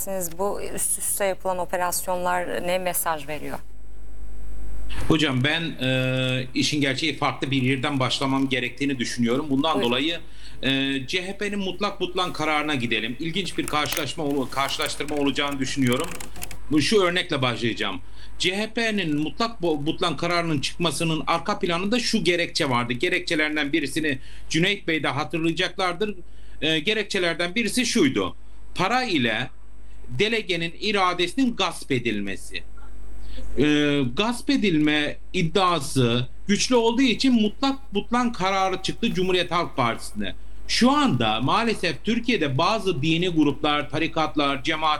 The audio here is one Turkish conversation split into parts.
dersiniz? Bu üst üste yapılan operasyonlar ne mesaj veriyor? Hocam ben işin gerçeği farklı bir yerden başlamam gerektiğini düşünüyorum. Bundan Buyurun. dolayı CHP'nin mutlak butlan kararına gidelim. İlginç bir karşılaştırma olacağını düşünüyorum. Şu örnekle başlayacağım. CHP'nin mutlak butlan kararının çıkmasının arka planında şu gerekçe vardı. Gerekçelerden birisini Cüneyt Bey de hatırlayacaklardır. Gerekçelerden birisi şuydu: para ile delegenin iradesinin gasp edilmesi. Gasp edilme iddiası güçlü olduğu için mutlak butlan kararı çıktı Cumhuriyet Halk Partisi'ne. Şu anda maalesef Türkiye'de bazı dini gruplar, tarikatlar,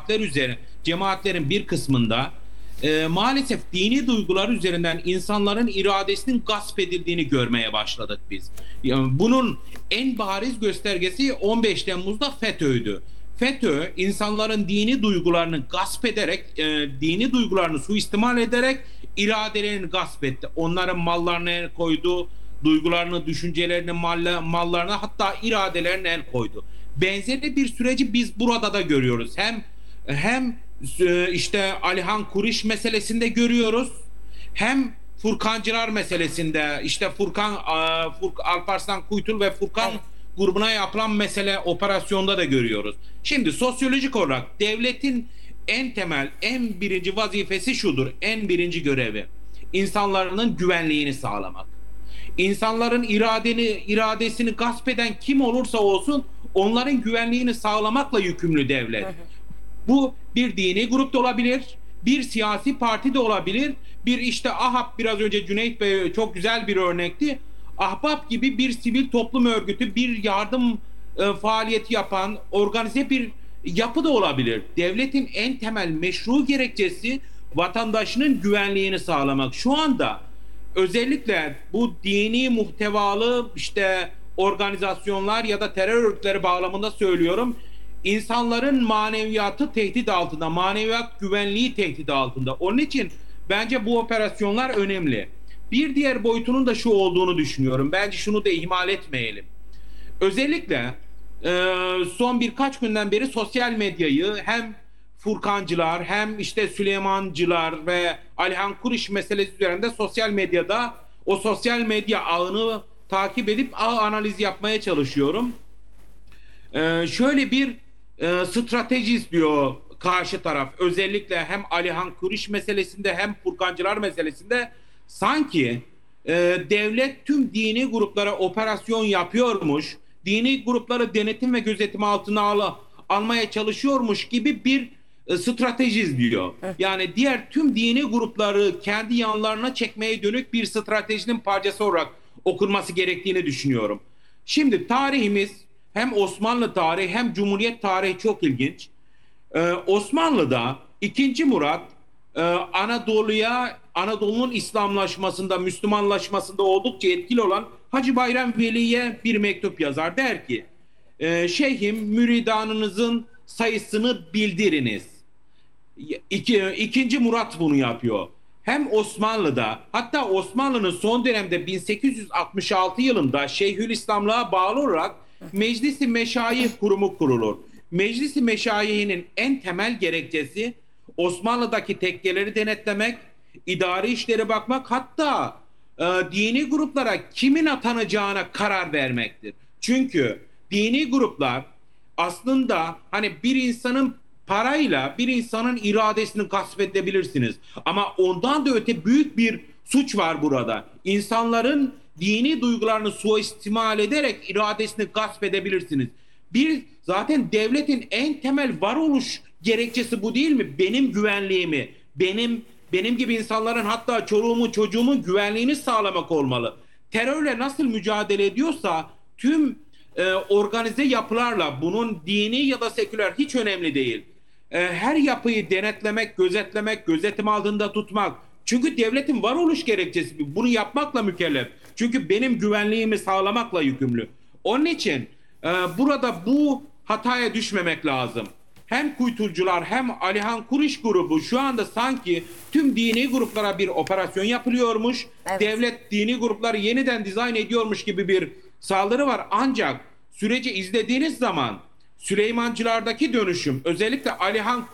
cemaatlerin bir kısmında maalesef dini duygular üzerinden insanların iradesinin gasp edildiğini görmeye başladık biz. Yani bunun en bariz göstergesi 15 Temmuz'da FETÖ'ydü. FETÖ insanların dini duygularını gasp ederek, dini duygularını suistimal ederek iradelerini gasp etti. Onların mallarına el koydu, duygularını, düşüncelerini, mallarına, hatta iradelerine el koydu. Benzeri bir süreci biz burada da görüyoruz. Hem işte Alihan Kuriş meselesinde görüyoruz, hem Furkancılar meselesinde, işte Alparslan Kuytul ve Furkan grubuna yapılan operasyonda da görüyoruz. Şimdi sosyolojik olarak devletin en temel, en birinci vazifesi şudur, en birinci görevi: insanların güvenliğini sağlamak. İnsanların iradesini gasp eden kim olursa olsun onların güvenliğini sağlamakla yükümlü devlet. Bu bir dini grup da olabilir, bir siyasi parti de olabilir, bir işte AHAP, biraz önce Cüneyt Bey çok güzel bir örnekti. Ahbap gibi bir sivil toplum örgütü, bir yardım faaliyeti yapan organize bir yapı da olabilir. Devletin en temel meşru gerekçesi vatandaşının güvenliğini sağlamak. Şu anda özellikle bu dini muhtevalı işte organizasyonlar ya da terör örgütleri bağlamında söylüyorum, insanların maneviyatı tehdit altında, maneviyat güvenliği tehdit altında. Onun için bence bu operasyonlar önemli. Bir diğer boyutunun da şu olduğunu düşünüyorum. Bence şunu da ihmal etmeyelim. Özellikle son birkaç günden beri sosyal medyayı hem Furkancılar hem işte Süleymancılar ve Alihan Kuriş meselesi üzerinde sosyal medyada o sosyal medya ağını takip edip ağ analizi yapmaya çalışıyorum. Şöyle bir strateji istiyor karşı taraf. Özellikle hem Alihan Kuriş meselesinde hem Furkancılar meselesinde sanki devlet tüm dini gruplara operasyon yapıyormuş, dini grupları denetim ve gözetim altına almaya çalışıyormuş gibi bir strateji izliyor. Yani diğer tüm dini grupları kendi yanlarına çekmeye dönük bir stratejinin parçası olarak okunması gerektiğini düşünüyorum. Şimdi tarihimiz, hem Osmanlı tarihi hem Cumhuriyet tarihi çok ilginç. Osmanlı'da 2. Murat Anadolu'nun İslamlaşmasında, Müslümanlaşmasında oldukça etkili olan Hacı Bayram Veli'ye bir mektup yazar. Der ki, şeyhim, müridanınızın sayısını bildiriniz. 2. Murat bunu yapıyor. Hem Osmanlı'da, hatta Osmanlı'nın son dönemde 1866 yılında Şeyhülislamlığa bağlı olarak Meclis-i Meşayih kurumu kurulur. Meclis-i Meşayih'in en temel gerekçesi Osmanlı'daki tekkeleri denetlemek, idari işlere bakmak, hatta dini gruplara kimin atanacağına karar vermektir. Çünkü dini gruplar aslında hani bir insanın parayla bir insanın iradesini gasp edebilirsiniz. Ama ondan da öte büyük bir suç var burada. İnsanların dini duygularını suistimal ederek iradesini gasp edebilirsiniz. Zaten devletin en temel varoluş gerekçesi bu değil mi? Benim güvenliğimi, benim gibi insanların, hatta çoluğumun çocuğumun güvenliğini sağlamak olmalı. Terörle nasıl mücadele ediyorsa tüm organize yapılarla, bunun dini ya da seküler hiç önemli değil, her yapıyı denetlemek, gözetlemek, gözetim altında tutmak. Çünkü devletin varoluş gerekçesi bunu yapmakla mükellef. Çünkü benim güvenliğimi sağlamakla yükümlü. Onun için burada bu hataya düşmemek lazım. Hem Kuytulcular hem Alihan Kuriş grubu şu anda sanki tüm dini gruplara bir operasyon yapılıyormuş. Evet. Devlet dini grupları yeniden dizayn ediyormuş gibi bir saldırı var. Ancak süreci izlediğiniz zaman Süleymancılardaki dönüşüm, özellikle Alihan